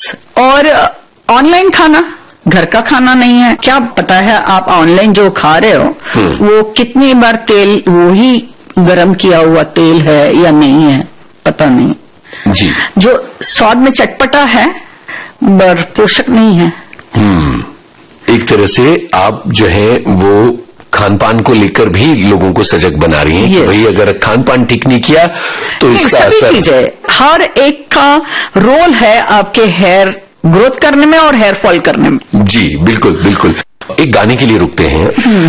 और ऑनलाइन खाना, घर का खाना नहीं है। क्या पता है आप ऑनलाइन जो खा रहे हो वो कितनी बार तेल, वो ही गरम किया हुआ तेल है या नहीं है, पता नहीं जी। जो स्वाद में चटपटा है पर पोषक नहीं है। एक तरह से आप जो है वो खान पान को लेकर भी लोगों को सजग बना रही हैं कि भाई अगर खान पान ठीक नहीं किया तो इसका सभी असर। चीजें, हर एक का रोल है आपके हेयर ग्रोथ करने में और हेयर फॉल करने में। जी बिल्कुल बिल्कुल। एक गाने के लिए रुकते हैं।